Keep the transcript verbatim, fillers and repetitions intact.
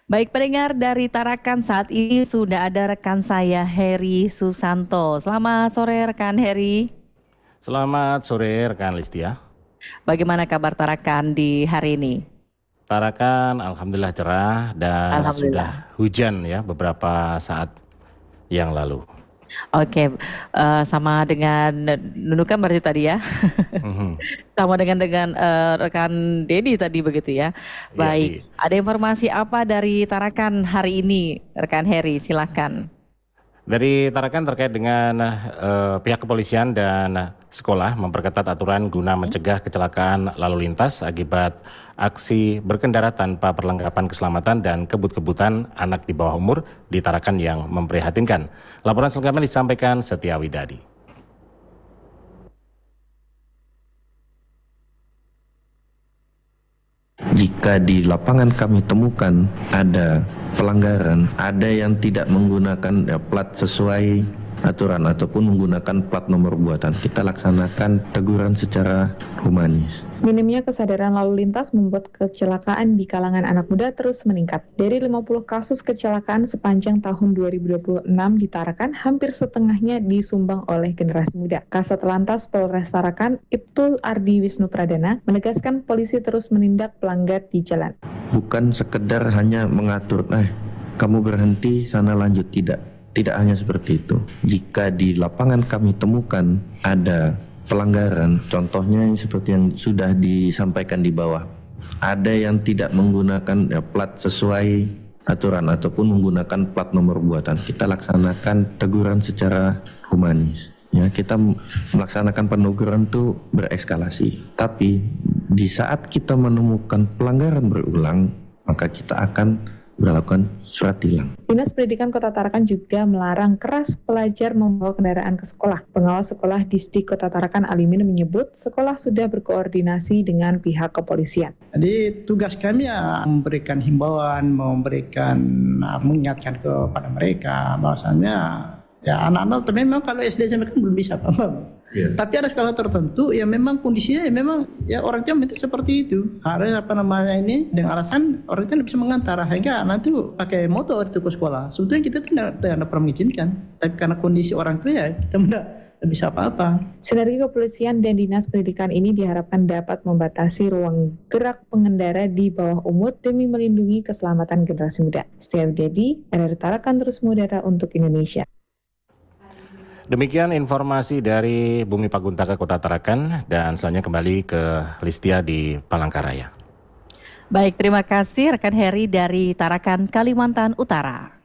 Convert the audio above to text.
Baik pendengar dari Tarakan, saat ini sudah ada rekan saya Heri Susanto. Selamat sore rekan Heri. Selamat sore rekan Listia. Bagaimana kabar Tarakan di hari ini? Tarakan alhamdulillah cerah dan Alhamdulillah. sudah hujan ya beberapa saat yang lalu. Oke, uh, sama dengan Nunukan berarti tadi ya. Mhm. Sama dengan dengan uh, rekan Dedi tadi begitu ya. Iya, di Baik, ada informasi apa dari Tarakan hari ini, rekan Heri? Silakan. Dari Tarakan terkait dengan eh, pihak kepolisian dan sekolah memperketat aturan guna mencegah kecelakaan lalu lintas akibat aksi berkendara tanpa perlengkapan keselamatan dan kebut-kebutan anak di bawah umur di Tarakan yang memprihatinkan. Laporan selengkapnya disampaikan Setia Widadi. Jika di lapangan kami temukan ada pelanggaran, ada yang tidak menggunakan ya, plat sesuai aturan ataupun menggunakan plat nomor buatan, kita laksanakan teguran secara humanis. Minimnya kesadaran lalu lintas membuat kecelakaan di kalangan anak muda terus meningkat. Dari lima puluh kasus kecelakaan sepanjang tahun dua ribu dua puluh enam di Tarakan, hampir setengahnya disumbang oleh generasi muda. Kasat Lantas Polres Tarakan, Ibtu Ardi Wisnu Pradana, menegaskan polisi terus menindak pelanggar di jalan. Bukan sekedar hanya mengatur, eh kamu berhenti, sana lanjut, tidak. Tidak hanya seperti itu. Jika di lapangan kami temukan ada pelanggaran, contohnya seperti yang sudah disampaikan di bawah, ada yang tidak menggunakan ya, plat sesuai aturan ataupun menggunakan plat nomor buatan, kita laksanakan teguran secara humanis. Ya, kita melaksanakan peneguran itu bereskalasi. Tapi di saat kita menemukan pelanggaran berulang, maka kita akan melakukan surat tilang. Dinas Pendidikan Kota Tarakan juga melarang keras pelajar membawa kendaraan ke sekolah. Pengawas sekolah Disdik Kota Tarakan Alimin menyebut sekolah sudah berkoordinasi dengan pihak kepolisian. Jadi tugas kami ya memberikan himbauan, memberikan mengingatkan kepada mereka bahwasanya ya anak-anak memang kalau S D S M P kan belum bisa paham. Yeah. Tapi ada skala tertentu yang memang kondisinya ya memang ya orang tua minta seperti itu. Ada apa namanya ini dengan alasan orang tua tidak bisa mengantar hingga nanti pakai motor itu ke sekolah. Sebetulnya kita tidak tidak pernah mengizinkan, tapi karena kondisi orang tua ya kita tidak bisa apa-apa. Sinergi kepolisian dan dinas pendidikan ini diharapkan dapat membatasi ruang gerak pengendara di bawah umur demi melindungi keselamatan generasi muda. Setia Widadi, R R Tarakan terus mengudara untuk Indonesia. Demikian informasi dari Bumi Paguntaka Kota Tarakan dan selanjutnya kembali ke Listia di Palangkaraya. Baik, terima kasih rekan Heri dari Tarakan, Kalimantan Utara.